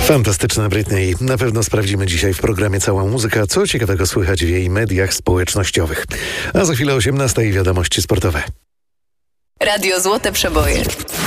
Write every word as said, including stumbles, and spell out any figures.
Fantastyczna Britney. Na pewno sprawdzimy dzisiaj w programie Cała Muzyka, co ciekawego słychać w jej mediach społecznościowych. A za chwilę osiemnasta i wiadomości sportowe. Radio Złote Przeboje.